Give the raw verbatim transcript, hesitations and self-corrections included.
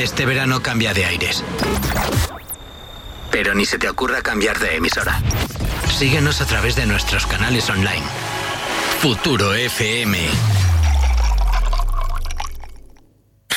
Este verano cambia de aires. Pero ni se te ocurra cambiar de emisora. Síguenos a través de nuestros canales online. Futuro F M.